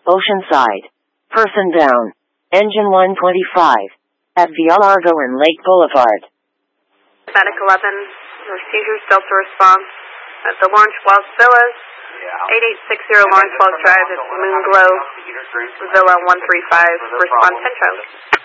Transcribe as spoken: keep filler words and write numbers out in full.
Oceanside. Person down. Engine one twenty-five. At Via Largo and Lake Boulevard. Medic eleven, procedures Delta response at the Lawrence Wells Villas, eighty-eight sixty Lawrence Wells Drive, it's Moonglow, Villa one three five, respond ten Charlie.